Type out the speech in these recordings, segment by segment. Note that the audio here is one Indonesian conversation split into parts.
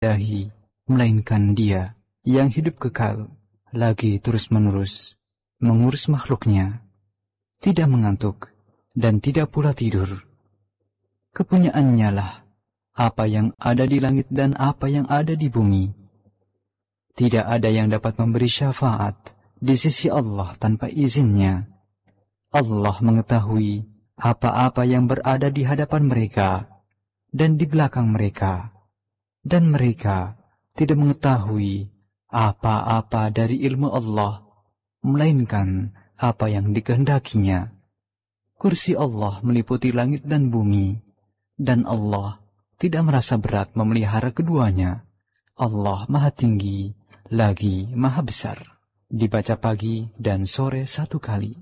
ilahi, melainkan Dia yang hidup kekal, lagi terus-menerus mengurus makhluknya, tidak mengantuk dan tidak pula tidur. Kepunyaannya lah apa yang ada di langit dan apa yang ada di bumi. Tidak ada yang dapat memberi syafaat di sisi Allah tanpa izinnya. Allah mengetahui apa-apa yang berada di hadapan mereka dan di belakang mereka, dan mereka tidak mengetahui apa-apa dari ilmu Allah, melainkan apa yang dikehendakinya. Kursi Allah meliputi langit dan bumi, dan Allah tidak merasa berat memelihara keduanya. Allah Maha Tinggi, lagi Maha Besar. Dibaca pagi dan sore 1 kali.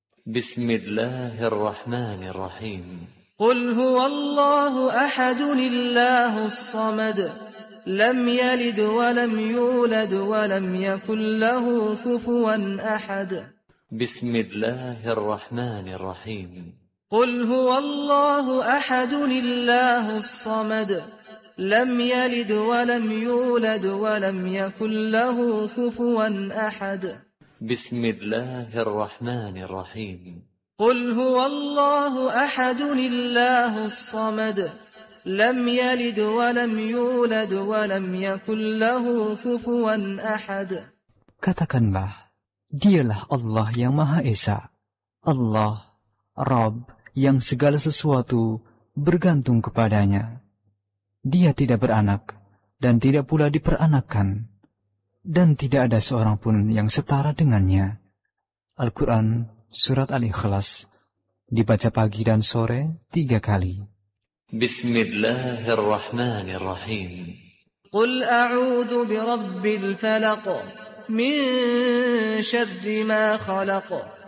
Bismillahirrahmanirrahim. Qul huwallahu ahadun illahus samad. Lam yalid wa lam yulad wa lam yakul lahu kufuwan ahad. Bismillahirrahmanirrahim. Qul huwallahu ahadun illahus samad. Lam yalid wa lam yulad wa lam yakul lahu kufuwan ahad. Bismillahirrahmanirrahim. Qul huwallahu ahadun illahus samad. Lam yalid wa lam yulad wa lam yakul lahu kufuwan ahad. Katakanlah, Dialah Allah yang Maha Esa, Allah, Rabb yang segala sesuatu bergantung kepadanya. Dia tidak beranak dan tidak pula diperanakkan, dan tidak ada seorang pun yang setara dengannya. Al-Quran Surat Al-Ikhlas, dibaca pagi dan sore 3 kali. Bismillahirrahmanirrahim. Qul a'udhu birabbil falaq min syarri ma khalaq